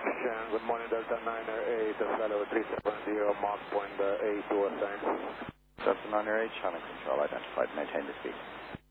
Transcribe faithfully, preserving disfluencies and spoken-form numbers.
Shan, good morning, Delta niner eight, fellow three seven zero, Mark point eight to assign. Delta niner eight, channel control identified, maintain the speed.